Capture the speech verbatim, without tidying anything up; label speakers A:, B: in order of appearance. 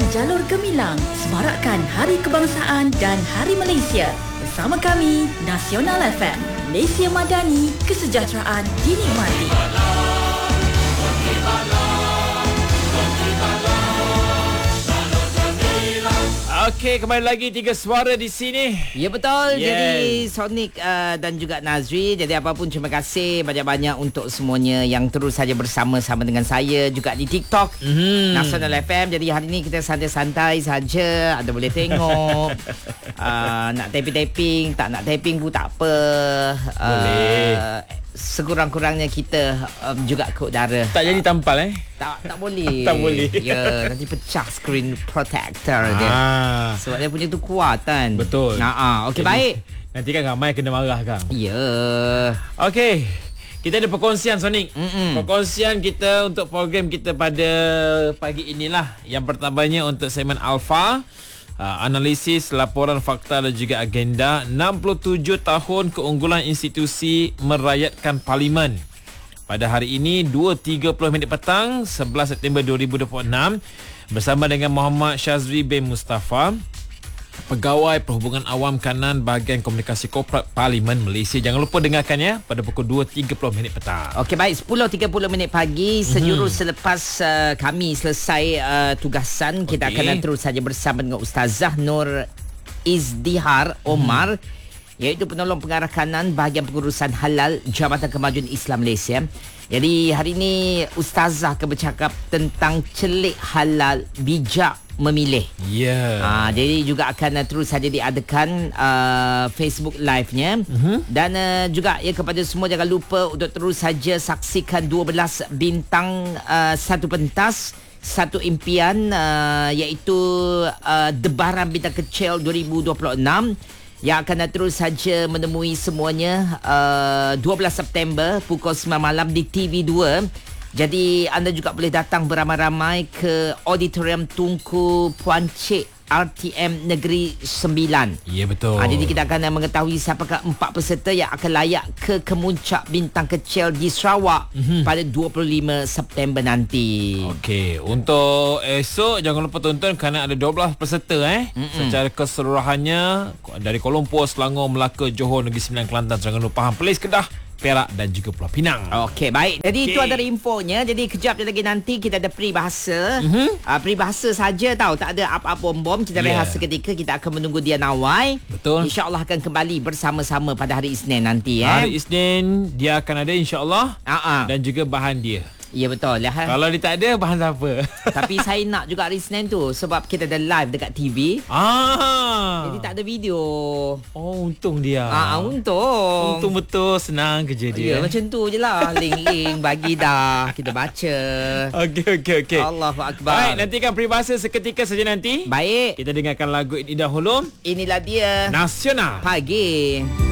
A: dan jalur gemilang semarakkan Hari Kebangsaan dan Hari Malaysia. Bersama kami, Nasional F M, Malaysia Madani, kesejahteraan dinikmati.
B: Okey, kembali lagi Tiga Suara di sini.
C: Ya betul.
B: Yes.
C: Jadi Sonic uh, dan juga Nazri, jadi apapun terima kasih banyak-banyak untuk semuanya yang terus saja bersama-sama dengan saya juga di TikTok mm-hmm. Nasional F M. Jadi hari ini kita santai-santai saja, anda boleh tengok. uh, nak taping-taping, tak nak taping pun tak apa.
B: Boleh.
C: Uh, sekurang-kurangnya kita um, juga ke udara.
B: Tak jadi tampal eh?
C: Tak tak boleh.
B: Tak boleh.
C: Ya, nanti pecah screen protector dia.
B: Ah.
C: Sebab dia punya tu kuat kan.
B: Betul.
C: Nah, ah, okey baik.
B: Nanti kan ramai kena marah kan.
C: Ya.
B: Okey. Kita ada perkongsian Sonic.
C: Mm-mm.
B: Perkongsian kita untuk program kita pada pagi inilah. Yang pertamanya untuk segmen Alpha. Uh, analisis, laporan fakta dan juga agenda enam puluh tujuh tahun keunggulan institusi merayatkan Parlimen. Pada hari ini dua tiga puluh minit petang sebelas September dua ribu dua puluh enam bersama dengan Muhammad Syazri bin Mustafa, Pegawai Perhubungan Awam Kanan Bahagian Komunikasi Korporat Parlimen Malaysia. Jangan lupa dengarkan ya pada pukul dua tiga puluh minit petang.
C: Okey baik, sepuluh tiga puluh minit pagi sejurus mm-hmm. selepas uh, kami selesai uh, tugasan, okay. kita akan terus saja bersama dengan Ustazah Nur Izdihar Omar, mm. iaitu penolong pengarah kanan bahagian pengurusan halal Jabatan Kemajuan Islam Malaysia. Jadi hari ini Ustazah akan bercakap tentang celik halal bijak memilih.
B: Ya. Yeah.
C: Uh, jadi juga akan uh, terus saja diadakan uh, Facebook live-nya. Uh-huh. Dan uh, juga ya kepada semua jangan lupa untuk terus saja saksikan dua belas bintang uh, satu pentas satu impian uh, iaitu uh, Debaran Bintang Kecil dua ribu dua puluh enam yang akan terus saja menemui semuanya uh, dua belas September pukul sembilan malam di T V dua. Jadi anda juga boleh datang beramai-ramai ke Auditorium Tunku Puan Cik R T M Negeri sembilan.
B: Ya, betul.
C: Ha, jadi kita akan mengetahui siapakah empat peserta yang akan layak ke Kemuncak Bintang Kecil di Sarawak mm-hmm. pada dua puluh lima September nanti.
B: Okey, untuk esok jangan lupa tonton kerana ada dua belas peserta eh. Mm-mm. Secara keseluruhannya dari Kuala Lumpur, Selangor, Melaka, Johor, Negeri Sembilan, Kelantan, Terengganu, Pahang, Perlis, Kedah, Perak dan juga Pulau Pinang.
C: Okey, baik. Jadi okay. itu adalah infonya. Jadi kejap lagi nanti kita ada peribahasa. Mm-hmm. Uh, peribahasa saja tahu, tak ada apa-apa bom-bom. Kita yeah. rehat seketika, kita akan menunggu dia nawai.
B: Betul.
C: InsyaAllah akan kembali bersama-sama pada hari Isnin nanti. Eh.
B: Hari Isnin dia akan ada insyaAllah. Uh-uh. Dan juga bahan dia.
C: Ya betul lah.
B: Kalau dia tak ada, bahan siapa?
C: Tapi saya nak juga hari Isnin tu sebab kita ada live dekat T V.
B: Ah.
C: Jadi tak ada video.
B: Oh, untung dia.
C: Ah, untung.
B: Untung betul, senang kerja dia.
C: Ya, macam tu je lah. Link-link bagi dah. Kita baca.
B: Okey, okey, okey.
C: Allahu Akbar.
B: Baik, nantikan peribahasa seketika saja nanti.
C: Baik.
B: Kita dengarkan lagu ini dahulu.
C: Inilah dia
B: Nasional
C: Pagi.